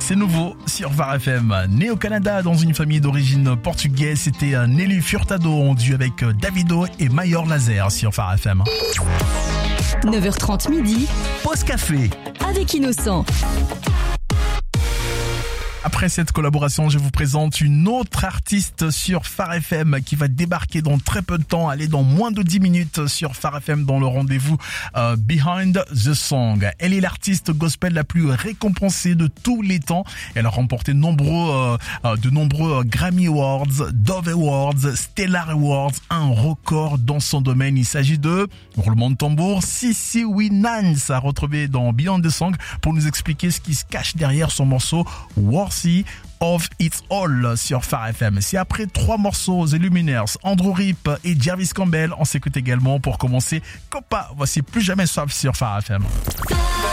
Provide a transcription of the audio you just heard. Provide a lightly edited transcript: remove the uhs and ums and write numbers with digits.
C'est nouveau sur Phare FM. Né au Canada dans une famille d'origine portugaise, c'était Nelly Furtado en duo avec Davido et Mayor Lazer sur Phare FM. 9h30 midi. Pause café. Avec Innocent. Après cette collaboration, je vous présente une autre artiste sur Phare FM qui va débarquer dans très peu de temps, aller dans moins de 10 minutes sur Phare FM dans le rendez-vous Behind the Song. Elle est l'artiste gospel la plus récompensée de tous les temps. Elle a remporté de nombreux Grammy Awards, Dove Awards, Stellar Awards, un record dans son domaine. Il s'agit de, roulement de tambour, Sissy Winans, à retrouver dans Behind the Song pour nous expliquer ce qui se cache derrière son morceau Worthy of It All sur Phare FM. C'est après 3 morceaux, The Lumineers, Andrew Rip et Jarvis Campbell. On s'écoute également pour commencer Copa. Voici Plus Jamais Soif sur Phare FM.